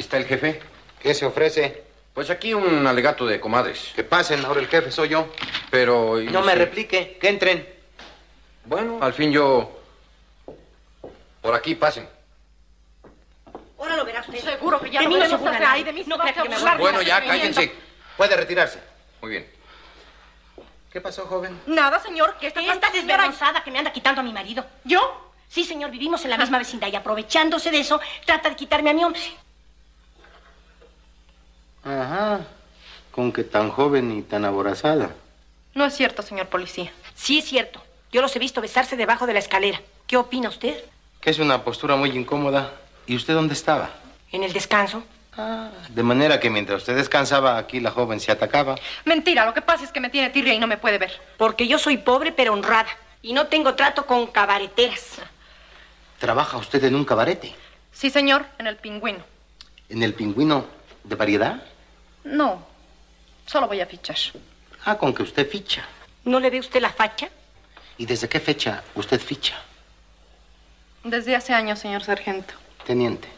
¿Está el jefe? ¿Qué se ofrece? Pues aquí un alegato de comadres. Que pasen, ahora el jefe soy yo. Pero... No me replique, que entren. Bueno, al fin yo... Por aquí, pasen. Ahora lo verá usted. Seguro que ya de no mí no me se burla burlará. nadie. De mí No se va creo que a me burlar. Bueno, ya, cállense. Puede retirarse. Muy bien. ¿Qué pasó, joven? Nada, señor, que esta Esta desvergonzada que me anda quitando a mi marido. ¿Yo? Sí, señor, vivimos en la misma vecindad y aprovechándose de eso, trata de quitarme a mi hombre. Ajá. Con que tan joven y tan aborazada. No es cierto, señor policía. Sí, es cierto. Yo los he visto besarse debajo de la escalera. ¿Qué opina usted? Que es una postura muy incómoda. ¿Y usted dónde estaba? En el descanso. Ah, de manera que mientras usted descansaba, aquí la joven se atacaba. Mentira, lo que pasa es que me tiene tirria y no me puede ver. Porque yo soy pobre pero honrada. Y no tengo trato con cabareteras. ¿Trabaja usted en un cabarete? Sí, señor, en el Pingüino. ¿En el Pingüino de variedad? No, solo voy a fichar. Ah, con que usted ficha. ¿No le ve usted la facha? ¿Y desde qué fecha usted ficha? Desde hace años, señor sargento. Teniente,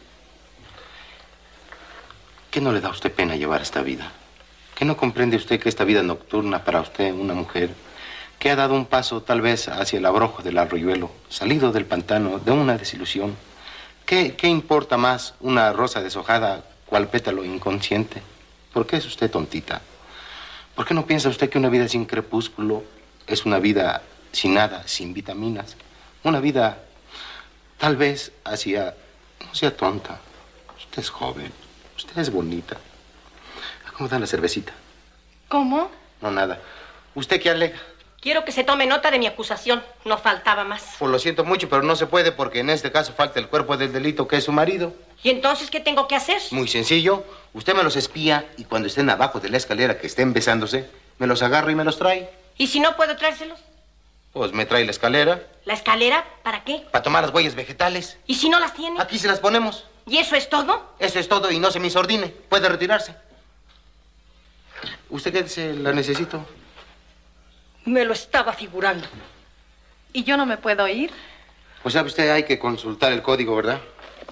¿qué no le da a usted pena llevar esta vida? ¿Qué no comprende usted que esta vida nocturna para usted, una mujer, que ha dado un paso tal vez hacia el abrojo del arroyuelo, salido del pantano, de una desilusión? ¿Qué importa más una rosa deshojada cual pétalo inconsciente? ¿Por qué es usted tontita? ¿Por qué no piensa usted que una vida sin crepúsculo es una vida sin nada, sin vitaminas? Una vida tal vez hacia... No sea tonta. Usted es joven. Usted es bonita. ¿Cómo da la cervecita? ¿Cómo? No, nada. ¿Usted qué alega? Quiero que se tome nota de mi acusación. No faltaba más. Pues lo siento mucho, pero no se puede porque en este caso falta el cuerpo del delito, que es su marido. ¿Y entonces qué tengo que hacer? Muy sencillo. Usted me los espía y cuando estén abajo de la escalera que estén besándose, me los agarra y me los trae. ¿Y si no puedo traérselos? Pues me trae la escalera. ¿La escalera? ¿Para qué? Para tomar las huellas vegetales. ¿Y si no las tiene? Aquí se las ponemos. ¿Y eso es todo? Eso es todo y no se me insordine. Puede retirarse. ¿Usted qué dice? ¿La necesito? Me lo estaba figurando. ¿Y yo no me puedo ir? Pues sabe usted, hay que consultar el código, ¿verdad?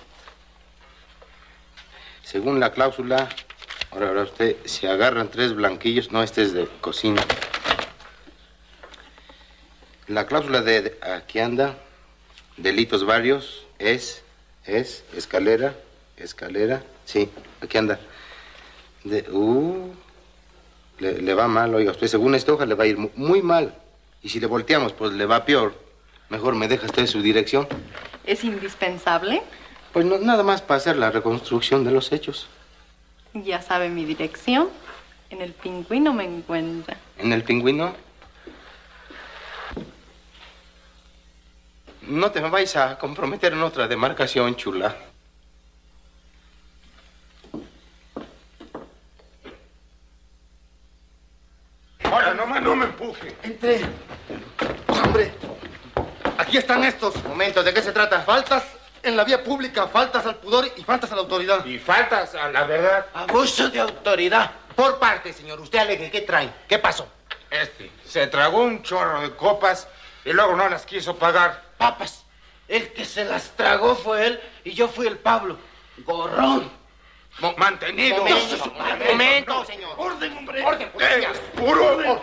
Según la cláusula, ahora usted, se agarran 3 blanquillos. No, este es de cocina. La cláusula de aquí anda, delitos varios, es, escalera, sí, aquí anda. Le va mal, oiga, usted según esta hoja le va a ir muy mal. Y si le volteamos, pues le va peor. Mejor me deja usted su dirección. ¿Es indispensable? Pues no, nada más para hacer la reconstrucción de los hechos. Ya sabe mi dirección. En el Pingüino me encuentra. ¿En el Pingüino? No te me vais a comprometer en otra demarcación, chula. Ahora, nomás no me empuje. Entre. Hombre, aquí están estos. Momento, ¿de qué se trata? Faltas en la vía pública, faltas al pudor y faltas a la autoridad. Y faltas a la verdad. Abuso de autoridad. Por parte, señor. Usted alegue. ¿Qué trae? ¿Qué pasó? Se tragó un chorro de copas y luego no las quiso pagar. Papas. El que se las tragó fue él y yo fui el Pablo. Gorrón. Mantenido. Momento, señor. ¡Orden, hombre! ¡Orden, policía! ¡Puro orden!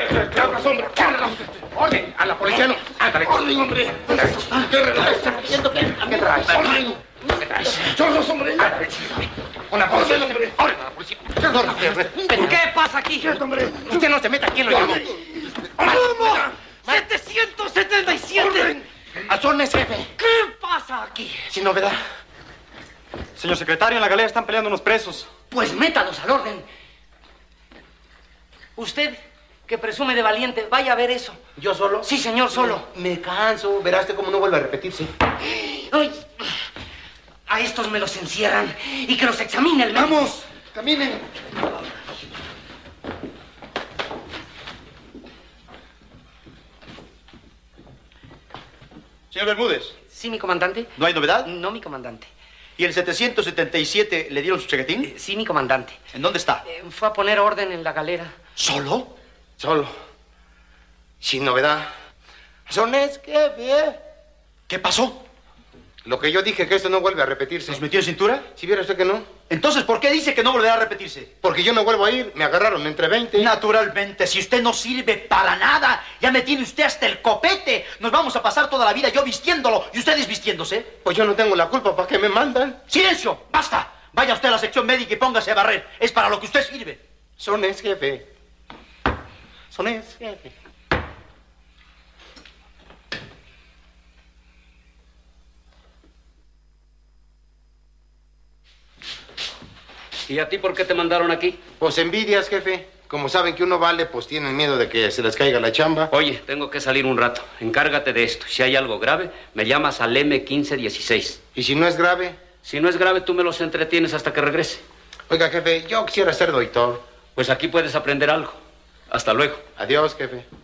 ¡Orden! ¡A la policía no! ¡Ándale! ¡Orden, hombre! ¿Qué traes? ¿Qué traes? ¡Chorros, hombre! Una policía. ¡Orden, hombre! ¡Orden a la policía! ¿Qué pasa aquí? ¡Quieto, hombre! Usted no se meta aquí en lo llamo. ¿Cómo? ¡777! A su órdenes, jefe. ¿Qué pasa aquí? Sin novedad. Señor secretario, en la galera están peleando unos presos. Pues métalos al orden. Usted, que presume de valiente, vaya a ver eso. ¿Yo solo? Sí, señor, solo. Me canso. Verás cómo no vuelve a repetirse. Ay, a estos me los encierran y que los examine el médico. ¡Vamos! ¡Caminen! Señor Bermúdez, Sí, mi comandante. ¿no hay novedad? No, mi comandante. ¿Y el 777 le dieron su chaquetín? Sí, mi comandante. ¿En dónde está? Fue a poner orden en la galera. ¿Solo? Solo. Sin novedad. Sones, jefe. ¿Qué pasó? Lo que yo dije, que esto no vuelve a repetirse. ¿Nos metió en cintura? Si viera usted que no. Entonces, ¿por qué dice que no volverá a repetirse? Porque yo no vuelvo a ir. Me agarraron entre 20. Naturalmente, si usted no sirve para nada, ya me tiene usted hasta el copete. Nos vamos a pasar toda la vida yo vistiéndolo y ustedes vistiéndose. Pues yo no tengo la culpa. ¿Para qué me mandan? ¡Silencio! ¡Basta! Vaya usted a la sección médica y póngase a barrer. Es para lo que usted sirve. Sonés, jefe. Sonés, jefe. ¿Y a ti por qué te mandaron aquí? Pues envidias, jefe. Como saben que uno vale, pues tienen miedo de que se les caiga la chamba. Oye, tengo que salir un rato. Encárgate de esto. Si hay algo grave, me llamas al M1516. ¿Y si no es grave? Si no es grave, tú me los entretienes hasta que regrese. Oiga, jefe, yo quisiera ser doctor. Pues aquí puedes aprender algo. Hasta luego. Adiós, jefe.